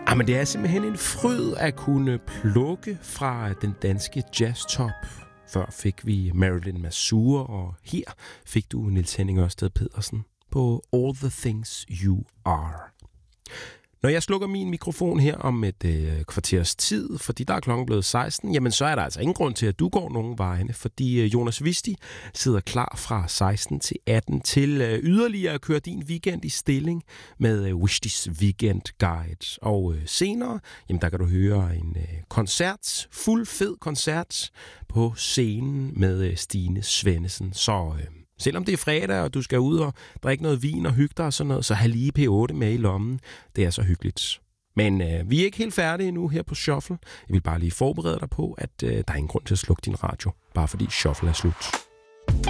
Men det er simpelthen en fryd at kunne plukke fra den danske jazztop. Før fik vi Marilyn Masur, og her fik du Niels Henning Ørsted Pedersen på All the Things You Are. Når jeg slukker min mikrofon her om et kvarters tid, fordi der er klokken blevet 16, jamen så er der altså ingen grund til, at du går nogen vegne, fordi Jonas Visti sidder klar fra 16 til 18 til yderligere at køre din weekend i stilling med Wishtis Weekend Guide. Og senere, jamen der kan du høre en koncert, fuld fed koncert på scenen med Stine Svendsen. Så selvom det er fredag, og du skal ud og drikke noget vin og hygge dig og sådan noget, så have lige P8 med i lommen. Det er så hyggeligt. Men vi er ikke helt færdige endnu her på Shuffle. Jeg vil bare lige forberede dig på, at der er ingen grund til at slukke din radio, bare fordi Shuffle er slut.